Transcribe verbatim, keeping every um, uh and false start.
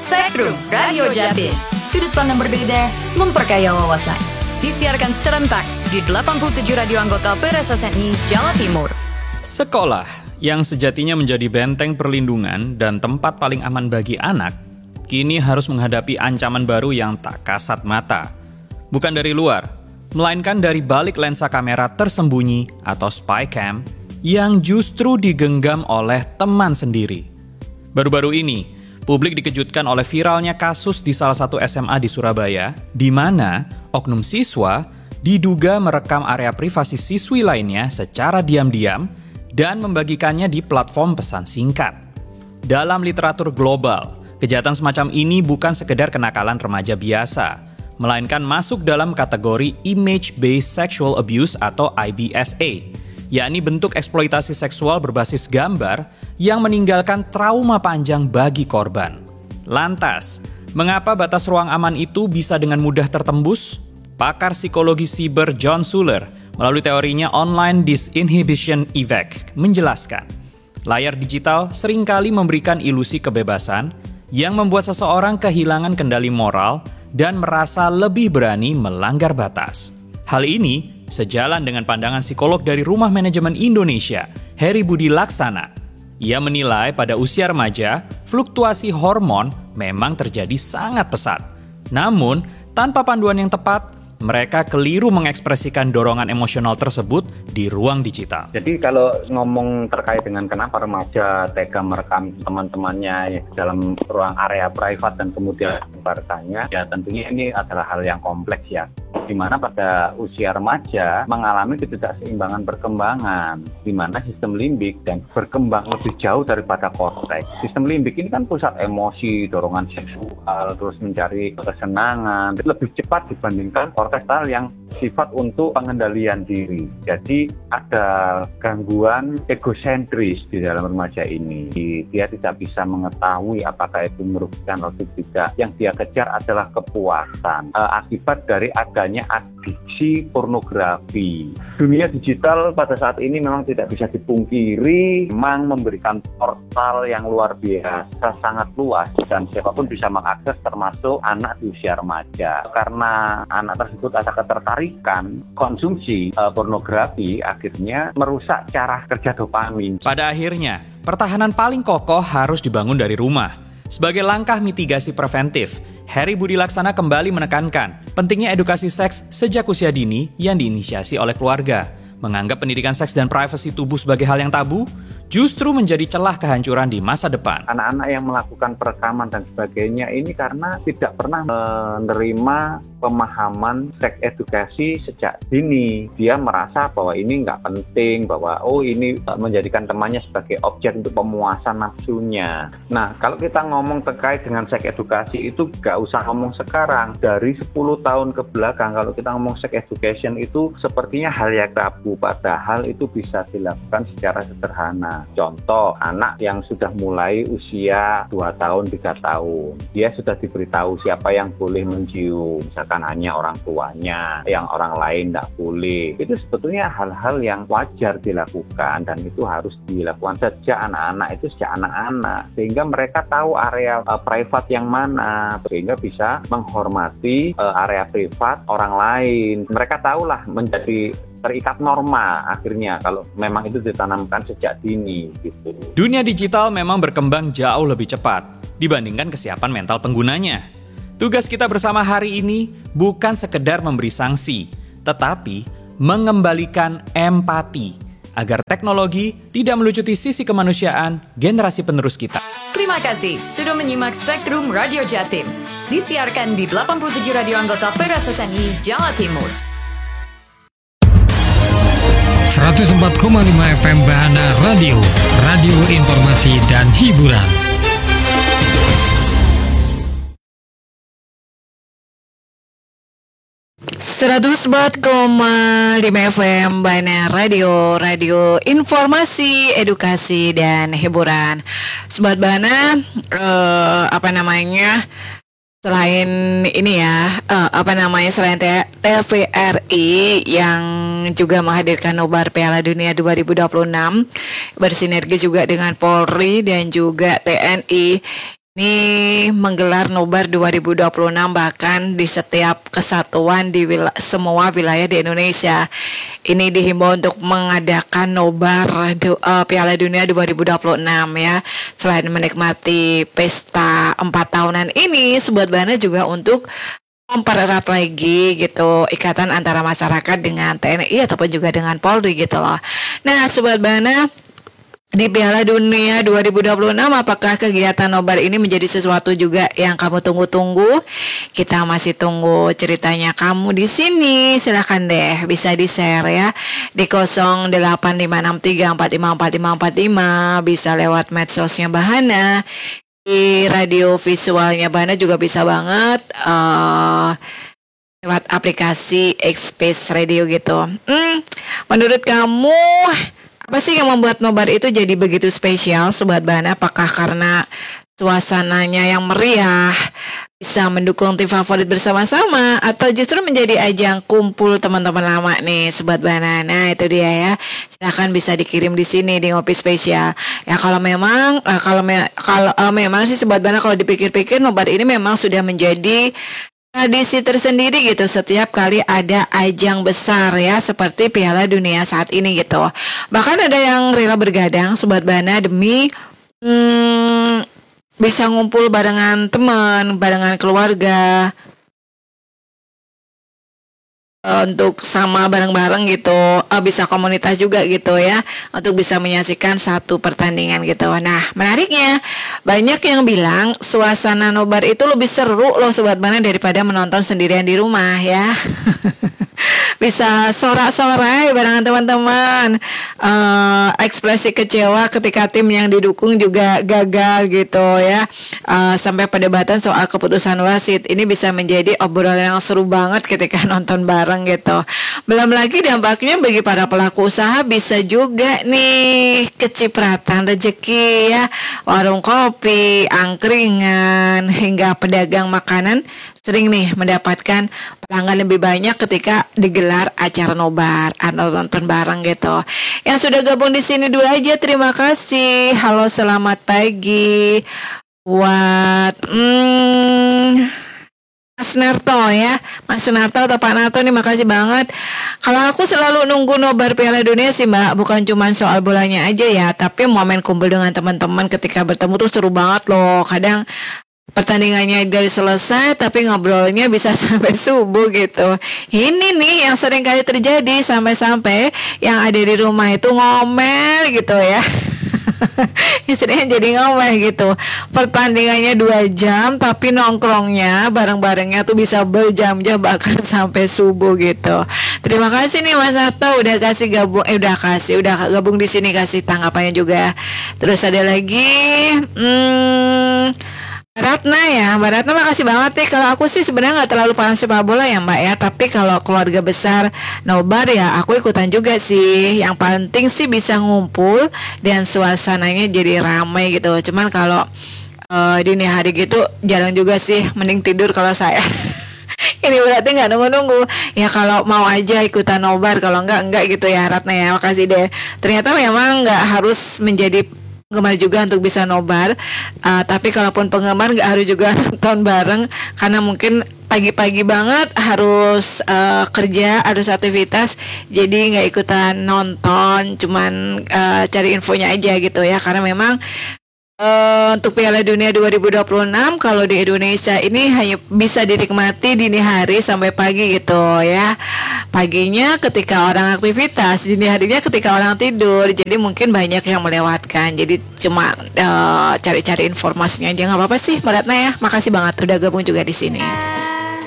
Spektrum Radio Jatim. Sudut pandang berbeda, memperkaya wawasan. Disiarkan serentak di delapan puluh tujuh radio anggota P R S S N I Jawa Timur. Sekolah yang sejatinya menjadi benteng perlindungan dan tempat paling aman bagi anak, kini harus menghadapi ancaman baru yang tak kasat mata. Bukan dari luar, melainkan dari balik lensa kamera tersembunyi atau spy cam yang justru digenggam oleh teman sendiri. Baru-baru ini, publik dikejutkan oleh viralnya kasus di salah satu S M A di Surabaya, di mana oknum siswa diduga merekam area privasi siswi lainnya secara diam-diam dan membagikannya di platform pesan singkat. Dalam literatur global, kejahatan semacam ini bukan sekedar kenakalan remaja biasa, melainkan masuk dalam kategori Image-Based Sexual Abuse atau I B S A, yakni bentuk eksploitasi seksual berbasis gambar yang meninggalkan trauma panjang bagi korban. Lantas, mengapa batas ruang aman itu bisa dengan mudah tertembus? Pakar psikologi siber John Suller melalui teorinya Online Disinhibition Effect menjelaskan, layar digital seringkali memberikan ilusi kebebasan yang membuat seseorang kehilangan kendali moral dan merasa lebih berani melanggar batas. Hal ini sejalan dengan pandangan psikolog dari Rumah Manajemen Indonesia, Heri Budi Laksana. Ia menilai pada usia remaja, fluktuasi hormon memang terjadi sangat pesat. Namun, tanpa panduan yang tepat, mereka keliru mengekspresikan dorongan emosional tersebut di ruang digital. Jadi kalau ngomong terkait dengan kenapa remaja tega merekam teman-temannya dalam ruang area privat dan kemudian menyebarkannya, ya tentunya ini adalah hal yang kompleks ya. Di mana pada usia remaja mengalami ketidakseimbangan perkembangan, di mana sistem limbik dan berkembang lebih jauh daripada korteks. Sistem limbik ini kan pusat emosi, dorongan seksual, terus mencari kesenangan, lebih cepat dibandingkan korteks yang sifat untuk pengendalian diri. Jadi ada gangguan egosentris di dalam remaja ini. Dia tidak bisa mengetahui apakah itu merugikan atau tidak. Yang dia kejar adalah kepuasan. E, akibat dari adanya adiksi pornografi. Dunia digital pada saat ini memang tidak bisa dipungkiri, memang memberikan portal yang luar biasa, sangat luas, dan siapapun bisa mengakses termasuk anak di usia remaja. Karena anak tersebut ada ketertarikan konsumsi e, pornografi, akhirnya merusak cara kerja dopamin. Pada akhirnya, pertahanan paling kokoh harus dibangun dari rumah. Sebagai langkah mitigasi preventif, Heri Budi Laksana kembali menekankan pentingnya edukasi seks sejak usia dini yang diinisiasi oleh keluarga. Menganggap pendidikan seks dan privasi tubuh sebagai hal yang tabu, justru menjadi celah kehancuran di masa depan. Anak-anak yang melakukan perekaman dan sebagainya ini karena tidak pernah menerima pemahaman seks edukasi sejak dini. Dia merasa bahwa ini nggak penting, bahwa oh ini menjadikan temannya sebagai objek untuk pemuasan nafsunya. Nah, kalau kita ngomong terkait dengan seks edukasi itu nggak usah ngomong sekarang. Dari sepuluh tahun ke belakang, kalau kita ngomong seks education itu sepertinya hal yang tabu, padahal itu bisa dilakukan secara sederhana. Contoh, anak yang sudah mulai usia dua tahun, tiga tahun, dia sudah diberitahu siapa yang boleh mencium, misalkan hanya orang tuanya, yang orang lain tidak boleh. Itu sebetulnya hal-hal yang wajar dilakukan dan itu harus dilakukan sejak anak-anak, itu sejak anak-anak, sehingga mereka tahu area uh, privat yang mana, sehingga bisa menghormati uh, area privat orang lain. Mereka tahulah menjadi terikat norma akhirnya kalau memang itu ditanamkan sejak dini gitu. Dunia digital memang berkembang jauh lebih cepat dibandingkan kesiapan mental penggunanya. Tugas kita bersama hari ini bukan sekedar memberi sanksi, tetapi mengembalikan empati agar teknologi tidak melucuti sisi kemanusiaan generasi penerus kita. Terima kasih sudah menyimak Spektrum Radio Jatim. Disiarkan di delapan puluh tujuh radio anggota P R S S N I Jawa Timur. seratus empat koma lima F M Bahana Radio, radio informasi dan hiburan. seratus empat koma lima F M Bahana Radio, radio informasi, edukasi dan hiburan. Sobat Bahana, eh, apa namanya? Selain ini ya, uh, apa namanya selain T V R I yang juga menghadirkan nobar Piala Dunia dua ribu dua puluh enam bersinergi juga dengan Polri dan juga T N I. ini menggelar Nobar dua ribu dua puluh enam bahkan di setiap kesatuan di wil- semua wilayah di Indonesia. Ini dihimbau untuk mengadakan Nobar du- uh, Piala Dunia dua ribu dua puluh enam ya. Selain menikmati pesta empat tahunan ini, Sobat Bahana juga untuk mempererat lagi gitu ikatan antara masyarakat dengan T N I ataupun juga dengan Polri gitu loh. Nah, Sobat Bahana, di Piala Dunia dua ribu dua puluh enam, apakah kegiatan Nobar ini menjadi sesuatu juga yang kamu tunggu-tunggu? Kita masih tunggu ceritanya kamu di sini. Silakan deh, bisa di-share ya di nol delapan lima enam tiga empat lima empat lima empat lima, bisa lewat medsosnya Bahana. Di radio visualnya Bahana juga bisa banget uh, lewat aplikasi X-Space Radio gitu. Hmm, menurut kamu apa sih yang membuat Nobar itu jadi begitu spesial, Sobat Bahana? Apakah karena suasananya yang meriah, bisa mendukung tim favorit bersama-sama, atau justru menjadi ajang kumpul teman-teman lama nih, Sobat Bahana? Nah, itu dia ya. Silahkan bisa dikirim di sini di Ngopi Spesial. Ya kalau memang uh, kalau me- kalau uh, memang sih Sobat Bahana, kalau dipikir-pikir Nobar ini memang sudah menjadi tradisi tersendiri gitu setiap kali ada ajang besar ya seperti Piala Dunia saat ini gitu. Bahkan ada yang rela bergadang, Sobat Bahana, demi hmm, bisa ngumpul barengan teman, barengan keluarga, untuk sama bareng-bareng gitu, uh, bisa komunitas juga gitu ya, untuk bisa menyaksikan satu pertandingan gitu. Nah, menariknya banyak yang bilang suasana Nobar itu lebih seru loh Sobat Bahana daripada menonton sendirian di rumah ya. Bisa sorak-sorai barengan teman-teman, uh, ekspresi kecewa ketika tim yang didukung juga gagal gitu ya, uh, sampai perdebatan soal keputusan wasit. Ini bisa menjadi obrolan yang seru banget ketika nonton bareng gitu. Belum lagi dampaknya bagi para pelaku usaha, bisa juga nih kecipratan rezeki ya. Warung kopi, angkringan, hingga pedagang makanan sering nih mendapatkan pelanggan lebih banyak ketika digelar acara Nobar atau nonton bareng gitu. Yang sudah gabung di sini dulu aja, terima kasih. Halo, selamat pagi buat hmm, Mas Narto ya, Mas Narto atau Pak Narto nih, makasih banget. Kalau aku selalu nunggu Nobar Piala Dunia sih Mbak, bukan cuma soal bolanya aja ya, tapi momen kumpul dengan teman-teman ketika bertemu tuh seru banget loh. Kadang pertandingannya dari selesai tapi ngobrolnya bisa sampai subuh gitu. Ini nih yang sering kali terjadi, sampai-sampai yang ada di rumah itu ngomel gitu ya. Istrinya jadi ngomel gitu. Pertandingannya dua jam tapi nongkrongnya bareng-barengnya tuh bisa berjam-jam bahkan sampai subuh gitu. Terima kasih nih Mas Sato udah kasih gabung eh udah kasih udah gabung di sini, kasih tanggapannya juga. Terus ada lagi hmm Ratna ya, Mbak Ratna makasih banget nih. Kalau aku sih sebenarnya nggak terlalu paham sepak bola ya Mbak ya, tapi kalau keluarga besar Nobar ya aku ikutan juga sih. Yang penting sih bisa ngumpul dan suasananya jadi ramai gitu. Cuman kalau uh, dini hari gitu jarang juga sih, mending tidur kalau saya. Ini berarti nggak nunggu-nunggu ya, kalau mau aja ikutan Nobar, kalau enggak enggak gitu ya Ratna ya. Makasih deh. Ternyata memang nggak harus menjadi penggemar juga untuk bisa Nobar, uh, tapi kalaupun penggemar nggak harus juga nonton bareng, karena mungkin pagi-pagi banget harus uh, kerja, harus aktivitas, jadi nggak ikutan nonton, cuman uh, cari infonya aja gitu ya. Karena memang Uh, untuk Piala Dunia dua ribu dua puluh enam kalau di Indonesia ini hanya bisa dinikmati dini hari sampai pagi gitu ya. Paginya ketika orang aktivitas, dini harinya ketika orang tidur. Jadi mungkin banyak yang melewatkan. Jadi cuma uh, cari-cari informasinya aja, nggak apa-apa sih Mbak Ratna ya. Makasih banget udah gabung juga di sini.